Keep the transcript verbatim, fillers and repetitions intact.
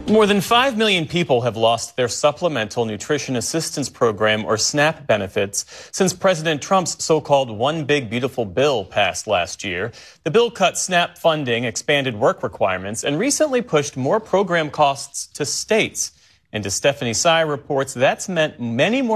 More than five million people have lost their Supplemental Nutrition Assistance Program, or SNAP, benefits since President Trump's so-called One Big Beautiful Bill passed last year. The bill cut SNAP funding, expanded work requirements, and recently pushed more program costs to states. And as Stephanie Sy reports, that's meant many more